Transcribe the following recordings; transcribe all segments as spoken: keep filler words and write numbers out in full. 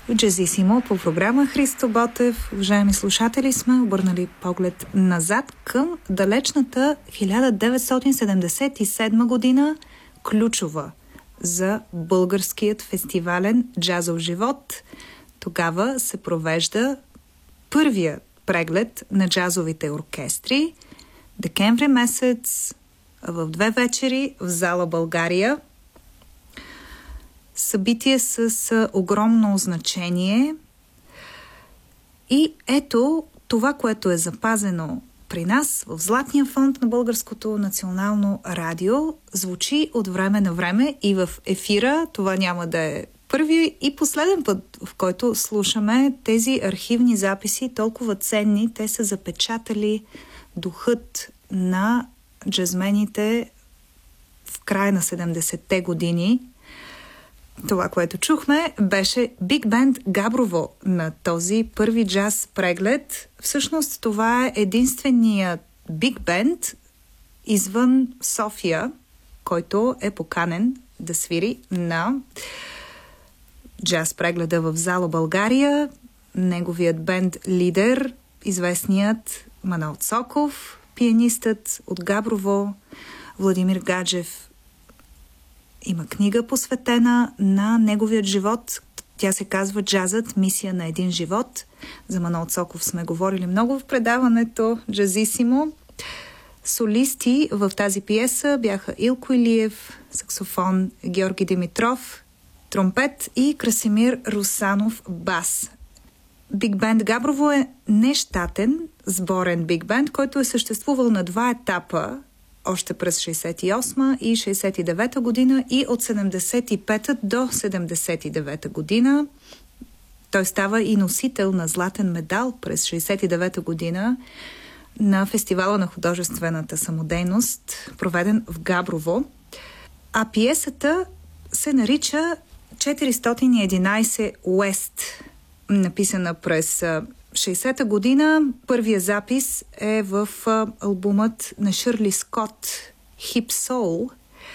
Джазисимо по програма Христо Ботев. Уважаеми слушатели, сме обърнали поглед назад към далечната хиляда деветстотин седемдесет и седма година, ключова за българският фестивален джазов живот. Тогава се провежда първия преглед на джазовите оркестри. Декември месец в две вечери в зала България. Събитие с огромно значение. И ето това, което е запазено при нас в Златния фонд на Българското национално радио, звучи от време на време и в ефира. Това няма да е първи и последен път, в който слушаме тези архивни записи, толкова ценни. Те са запечатали духът на джазмените в края на седемдесетте години. Това, което чухме, беше Биг Бенд Габрово на този първи джаз преглед. Всъщност това е единственият Биг Бенд извън София, който е поканен да свири на джаз прегледа в зала България. Неговият бенд лидер, известният Манол Цоков, пианистът от Габрово, Владимир Гаджев, има книга посветена на неговият живот. Тя се казва "Джазът. Мисия на един живот". За Манол Цоков сме говорили много в предаването Джазисимо. Солисти в тази пиеса бяха Илко Илиев, саксофон Георги Димитров, тромпет и Красимир Русанов бас. Биг Бенд Габрово е нещатен сборен биг бенд, който е съществувал на два етапа, още през шейсет и осма и шейсет и девета година и от седемдесет и пета до седемдесет и девета година. Той става и носител на златен медал през шейсет и девета година на фестивала на художествената самодейност, проведен в Габрово. А пиесата се нарича четиристотин и единайсет Уест, написана през шейсета година. Първия запис е в албумът на Шърли Скот Hip Soul.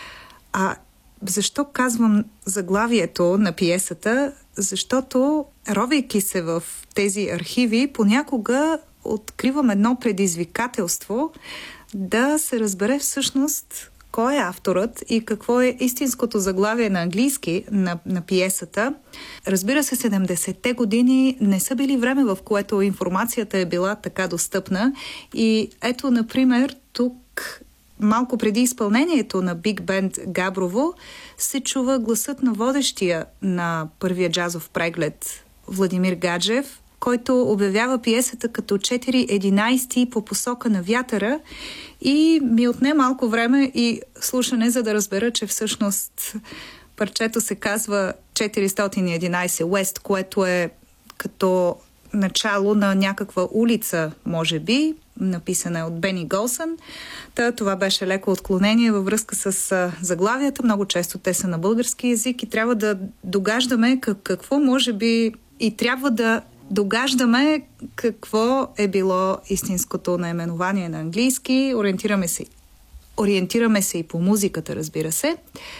А защо казвам заглавието на пиесата? Защото, ровейки се в тези архиви, понякога откривам едно предизвикателство да се разбере всъщност кой е авторът и какво е истинското заглавие на английски на, на пиесата. Разбира се, седемдесетте години не са били време, в което информацията е била така достъпна. И ето, например, тук малко преди изпълнението на Биг Бенд Габрово се чува гласът на водещия на първия джазов преглед Владимир Гаджев, който обявява пиесата като четири единайсети по посока на вятъра, и ми отне малко време и слушане, за да разбера, че всъщност парчето се казва четиристотин и единайсет Уест, което е като начало на някаква улица, може би, написана е от Бени Голсън. Та, това беше леко отклонение във връзка с а, заглавията. Много често те са на български език и трябва да догаждаме как, какво може би и трябва да догаждаме какво е било истинското наименование на английски. Ориентираме се, ориентираме се и по музиката, разбира се.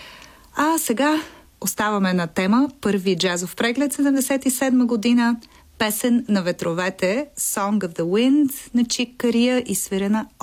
А сега оставаме на тема първи джазов преглед седемдесет и седма година. Песен на ветровете, Song of the Wind на Чик Кария, и свирена